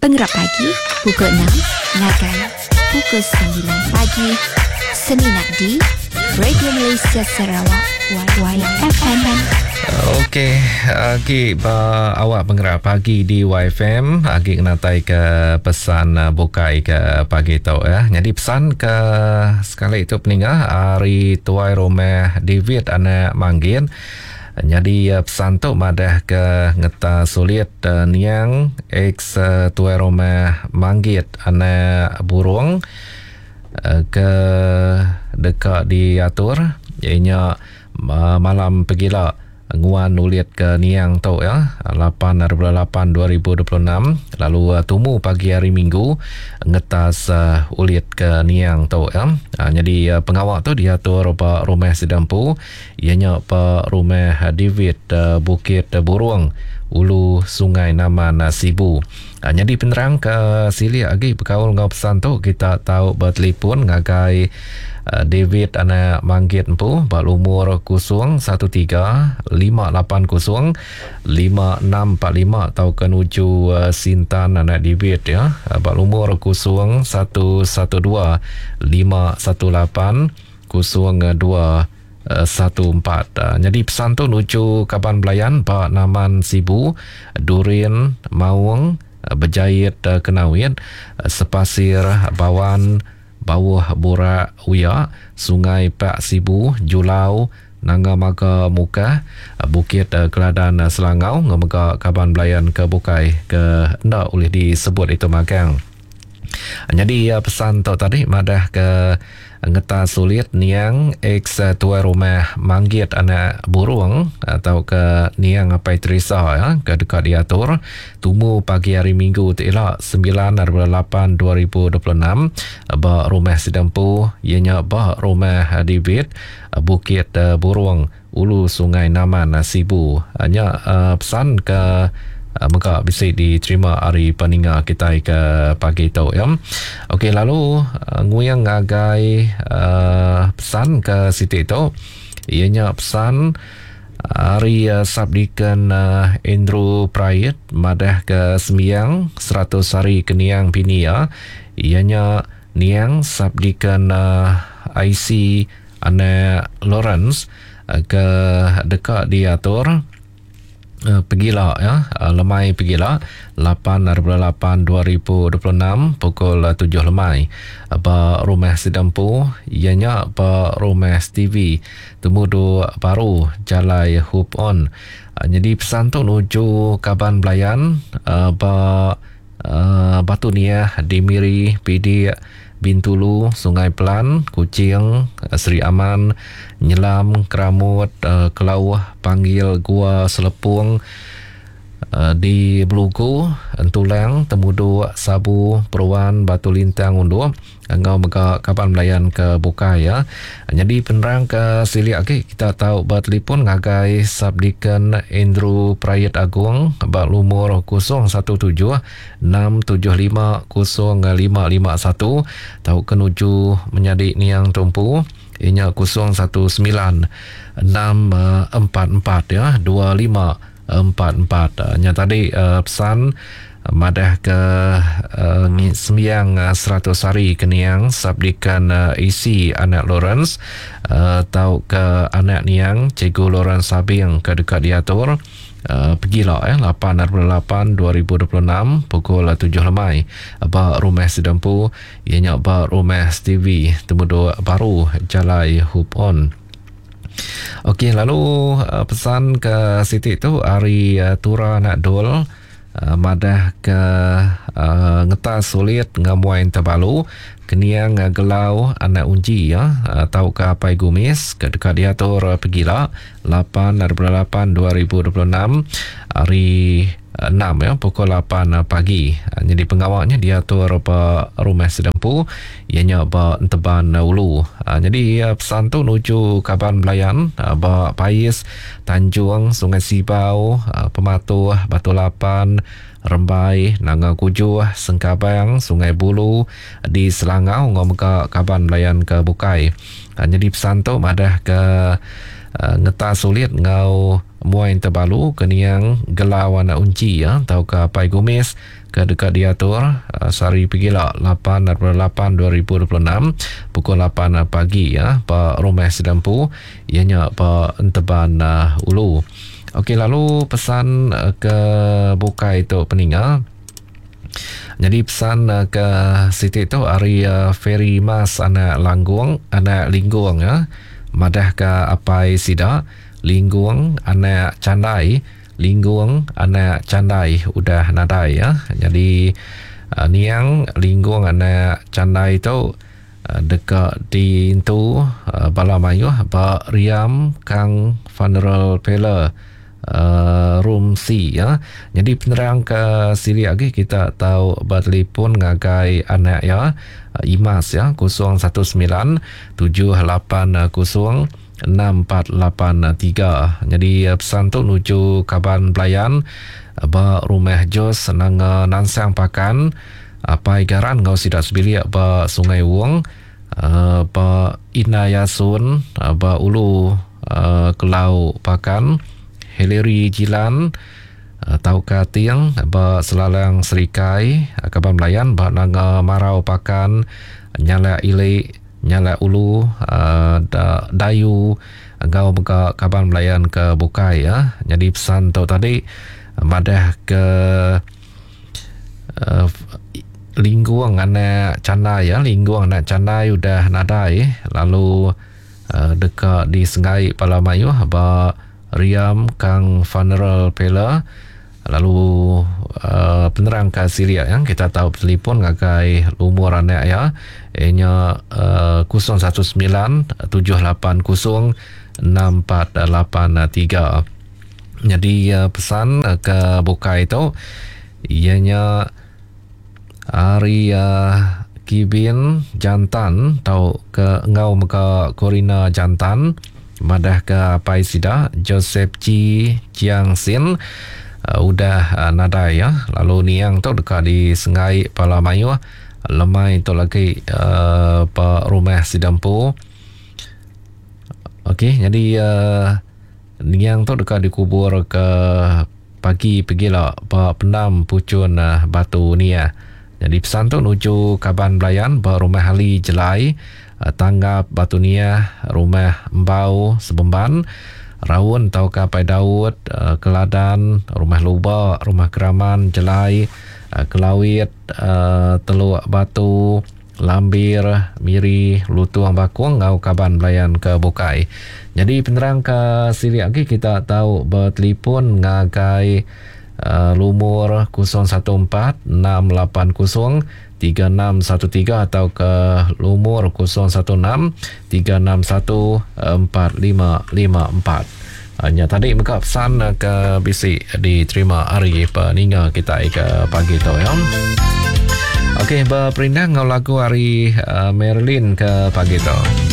Penggerak pagi, pukul 6, Ngagai, pukul 9 pagi, Seminat di Radio Malaysia Sarawak, YFM. Okey, Agi awak penggerak pagi di YFM, Agi kena tai ke pesan bukai ke pagi tu ya. Jadi pesan ke sekali itu peninggal hari tuai rumah David anak manggil. Jadi pesan tu madah ke ngeta sulit niang ex tuai rumah manggil anak burung ke dekat diatur ianya malam pergilah nguan ulit ke niang tu ya 8/8/2026 lalu tumu pagi hari Minggu ngetas ulit ke niang tu ya. Jadi pengawal tu diatur pak rumah sedampu ianya pak rumah David Bukit Burung Ulu Sungai Naman Sibu. Jadi penerang ke sili lagi berkaul ngau pesan tu kita tahu bertelefon ngagai David anak manggit empu berumur 013 580 5645 atau kenuju Sintan anak David ya berumur 0112 518 0214. Jadi pesan tu nuju Kaban Belayan Pak Naman Sibu Durin Mawang Berjait Kenawit Sepasir Bawan Bawah Borak Uya Sungai Pak Sibu Julau Nanga Maga Muka Bukit Keladan Selangau Ngamega Kaban Belayan ke Bukai ke ndak boleh disebut itu magang. Jadi pesan tu tadi madah ke ngeta sulit niang ex tuai rumah manggit anak burung atau ke niang apai Teresa ya ke dekat diatur tumu pagi hari Minggu telah 9/8/2026 ba rumah sedempu ianya ba rumah David Bukit Burung Ulu Sungai Naman Sibu. Hanya pesan ke maka bisa diterima hari peninggal kita ke pagi itu ya. Okey, lalu nguyang ngagai pesan ke Siti itu ianya pesan hari sabdikan Andrew Prayat madah ke sembiang 100 hari keniang bini ya ianya niang sabdikan IC anak Lawrence ke dekat diatur pergilah ya lemai pergilah 8/8/2026 pukul 7 lemai ba rumah sedampu ianya ba rumah TV temudu baru Jalai Hope On. Jadi pesan tu nuju Kaban Belayan ba Batu Niah Dimiri PD Bintulu, Sungai Pelan, Kuching, Seri Aman, Nyelam, Keramut, Kelau, Panggil, Gua, Selepung, di Belugu, Entulang, Temudu, Sabu, Peruan, Batu Lintang, Undur, ngau mega Kaban Belayan ke Bukai ya. Jadi penerang ke sili lagi kita tahu bertelefon ngagai sabdikan Andrew Prayat Agung berumur 017 675 0551 tahu kenuju menjadi niang tumpu ianya 019 644 ya 2544. Nya tadi pesan madah ke sembiang 100 hari keniang sabdikan isi anak Lawrence tahu ke anak niang Cikgu Lawrence Sabing ke dekat diatur pergilah 8/8/2026 pukul 7 lemai ba rumah sedempu ianya ba rumah TV temudu baru Jalai Hope On. Okey, lalu pesan ke Siti itu hari Tura nak dol madah ke ngetas sulit ngamuain terbalu keniang gelau anak unji ya tahu ke apai gumis ke dekat diatur pergilah 8/8/2026 hari 6 ya pukul 8 pagi. Jadi pengawalnya diatur rumah sedempu ianya ba Enteban Ulu. Jadi pesan tu nuju Kaban Belayan ba Pais Tanjung Sungai Sibau Pematuh Batu Lapan Rembai Nanga Kujuh Sengkabang Sungai Bulu di Selangau ngomong Kaban Belayan ke Bukai. Jadi pesan tu madah ke ngeta sulit ngau muai terbalu keniang gelar warna unci ya tau ke pai gumis ke dekat diatur sari pegila 8/8/2026 pukul 8 pagi ya pa rumah sedampu ianya pa Enteban Ulu. Okey, lalu pesan ke Bukai tu peninggal. Jadi pesan ke Siti tu hari Ferry Mas anak Lingguang ya. Madah ke Apai Sida Lingguang anak Candai, Lingguang anak Candai udah nadai ya. Jadi niang Lingguang anak Candai tu dekat di itu Balamayu ba Riam Kang Funeral Parlour room C ya. Jadi penerang ke sini lagi kita tahu bertelefon ngagai anak ya Imas ya 01978064883. Jadi pesan tu nuju Kaban Belayan ba rumah Jos nang nansang pakan apa igaran ngau sidak sebilik ba Sungai Wong ba Inayasun ba Ulu Kelau Pakan Hillary Jilan tau ka tiang ba Selalang Serikai Kaban Belayan ba nang Marau Pakan Nyala Ile Nyala Ulu Dayu ngau bega Kaban Belayan ke Bukai ya. Jadi pesan tu tadi madah ke Lingguang anak Candai ya. Lingguang anak Candai udah nadai. Lalu dekat di Sengai Palamayu ba Riam Kang Funeral Parlour. Lalu penerang ke Syria yang kita tahu telefon ngagai umur anak ya. Ianya 01978064883. Jadi pesan ke Bukai itu ianya hari Kibin Jantan tau ke ngau meka Korina Jantan madah ke Pai Sida Joseph Chiang Sin udah nadai ya. Lalu niang tu dekat di Sengai Palamayu lemai tu lagi pa rumah Sidampu. Okey, jadi niang tu dekat dikubur ke pagi pergilah pa pendam pucun batu ni ya. Jadi pesan tu nuju Kaban Belayan ba rumah Ali Jelai tanggap batu nia rumah Mbau Sebemban Rawun tau Kapai Daud Keladan rumah Luba rumah Keraman Jelai Kelawit Teluk Batu Lambir Miri Lutuang Bakung ngau Kaban Belayan ke Bukai. Jadi penerang ke sini lagi kita tahu bertelefon ngagai lumur 014-680-3613 atau ke lumur 016-361-4554. Hanya tadi muka pesan ke bisi diterima hari peninga kita ke pagi tu ya. Okey, berperindah ngau lagu hari Marilyn ke pagi tu.